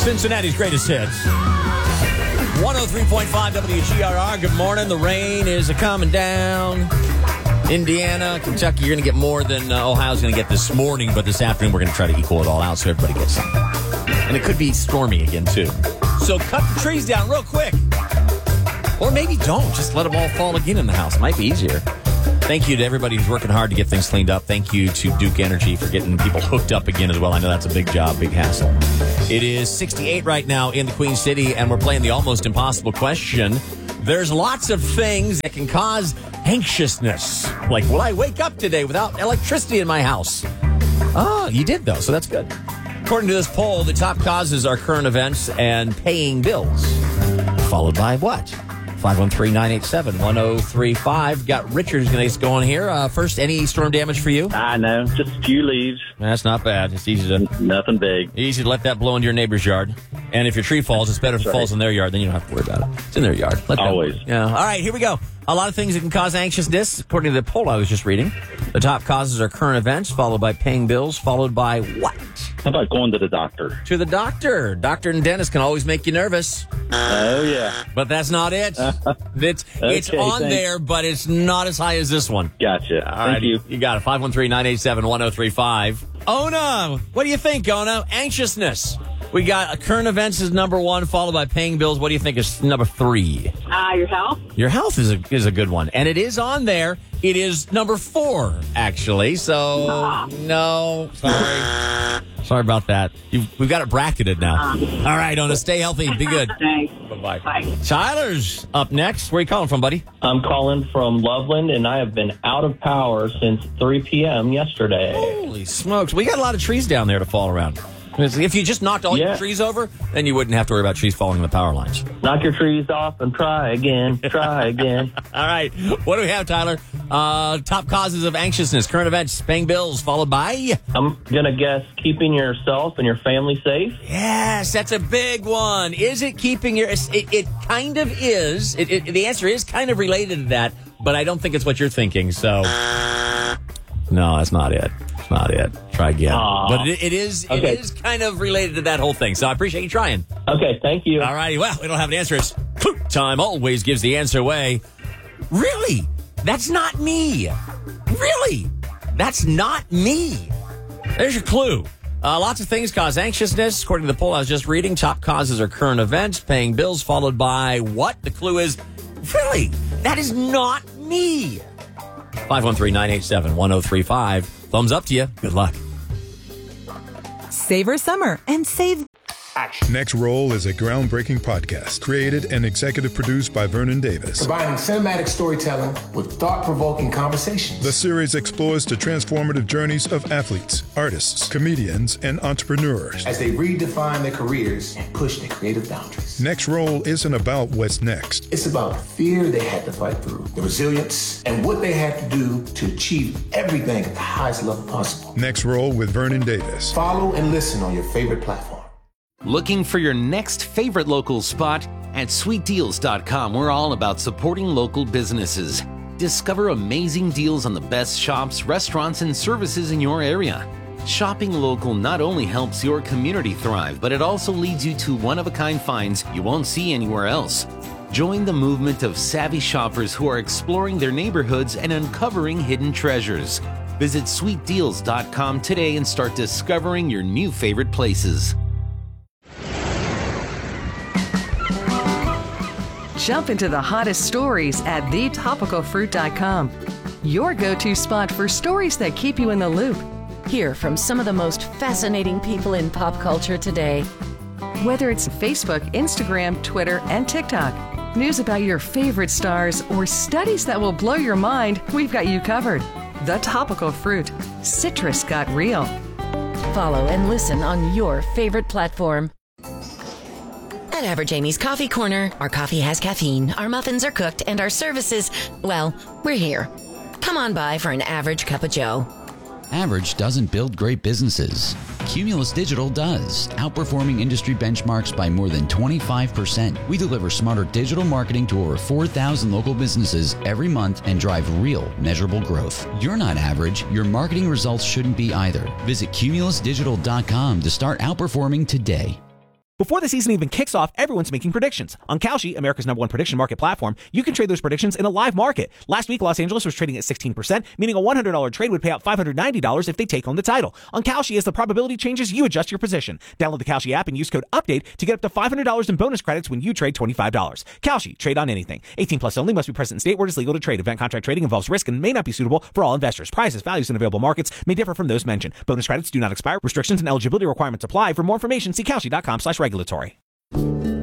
Cincinnati's greatest hits. 103.5 WGRR. Good morning. The rain is coming down. Indiana, Kentucky, you're going to get more than Ohio's going to get this morning, but this afternoon we're going to try to equal it all out so everybody gets some. And it could be stormy again, too. So cut the trees down real quick. Or maybe don't. Just let them all fall again in the house. Might be easier. Thank you to everybody who's working hard to get things cleaned up. Thank you to Duke Energy for getting people hooked up again as well. I know that's a big job, big hassle. It is 68 right now in the Queen City, and we're playing the almost impossible question. There's lots of things that can cause anxiousness. Like, will I wake up today without electricity in my house? Oh, you did, though, so that's good. According to this poll, the top causes are current events and paying bills. Followed by what? 513-987-1035. Got Richard going to go on here. First, any storm damage for you? I know, just a few leaves. That's not bad. It's easy to... Nothing big. Easy to let that blow into your neighbor's yard. And if your tree falls, it's better if it falls in their yard. Then you don't have to worry about it. It's in their yard. Always. Yeah. All right, here we go. A lot of things that can cause anxiousness, according to the poll I was just reading. The top causes are current events, followed by paying bills, followed by what? How about going to the doctor? To the doctor. Doctor and dentist can always make you nervous. Oh, yeah. But that's not it. It's Okay, on thanks. there, but it's not as high as this one. Gotcha. All Thank right, you. You got it. 513-987-1035. Ona, what do you think, Ona? Anxiousness. We got current events is number one, followed by paying bills. What do you think is number three? Your health. Your health is a good one. And it is on there. It is number 4, actually. So, no. Sorry. Sorry about that. We've got it bracketed now. All right, Ona, stay healthy. Be good. Thanks. Bye-bye. Bye. Tyler's up next. Where are you calling from, buddy? I'm calling from Loveland, and I have been out of power since 3 p.m. yesterday. Holy smokes. We got a lot of trees down there to fall around. If you just knocked all your trees over, then you wouldn't have to worry about trees falling in the power lines. Knock your trees off and try again. Try again. All right. What do we have, Tyler? Top causes of anxiousness, current events, paying bills, followed by... I'm going to guess keeping yourself and your family safe. Yes, that's a big one. Is it keeping your... It kind of is. The answer is kind of related to that, but I don't think it's what you're thinking, so... No, that's not it. It's not it. Try again. But it is kind of related to that whole thing, so I appreciate you trying. Okay, thank you. All righty. Well, we don't have an answer. It's clue time always gives the answer away. Really? That's not me. Really? That's not me. There's your clue. Lots of things cause anxiousness. According to the poll I was just reading, top causes are current events, paying bills, followed by what? The clue is, really? That is not me. 513-987-1035. Thumbs up to you. Good luck. Savor summer and save. Next Roll is a groundbreaking podcast created and executive produced by Vernon Davis. Combining cinematic storytelling with thought-provoking conversations. The series explores the transformative journeys of athletes, artists, comedians, and entrepreneurs as they redefine their careers and push their creative boundaries. Next Roll isn't about what's next. It's about the fear they had to fight through, the resilience, and what they had to do to achieve everything at the highest level possible. Next Roll with Vernon Davis. Follow and listen on your favorite platform. Looking for your next favorite local spot? At sweetdeals.com, we're all about supporting local businesses. Discover amazing deals on the best shops, restaurants, and services in your area. Shopping local not only helps your community thrive, but it also leads you to one-of-a-kind finds you won't see anywhere else. Join the movement of savvy shoppers who are exploring their neighborhoods and uncovering hidden treasures. Visit sweetdeals.com today and start discovering your new favorite places. Jump into the hottest stories at thetopicalfruit.com. Your go-to spot for stories that keep you in the loop. Hear from some of the most fascinating people in pop culture today. Whether it's Facebook, Instagram, Twitter, and TikTok, news about your favorite stars, or studies that will blow your mind, we've got you covered. The Topical Fruit. Citrus got real. Follow and listen on your favorite platform. At Average Amy's Coffee Corner, our coffee has caffeine, our muffins are cooked, and our services, well, we're here. Come on by for an average cup of joe. Average doesn't build great businesses. Cumulus Digital does, outperforming industry benchmarks by more than 25%. We deliver smarter digital marketing to over 4,000 local businesses every month and drive real, measurable growth. You're not average. Your marketing results shouldn't be either. Visit cumulusdigital.com to start outperforming today. Before the season even kicks off, everyone's making predictions. On Kalshi, America's #1 prediction market platform, you can trade those predictions in a live market. Last week, Los Angeles was trading at 16%, meaning a $100 trade would pay out $590 if they take home the title. On Kalshi, as the probability changes, you adjust your position. Download the Kalshi app and use code UPDATE to get up to $500 in bonus credits when you trade $25. Kalshi, trade on anything. 18 plus only, must be present in state where it is legal to trade. Event contract trading involves risk and may not be suitable for all investors. Prices, values, and available markets may differ from those mentioned. Bonus credits do not expire. Restrictions and eligibility requirements apply. For more information, see Kalshi.com/regulatory.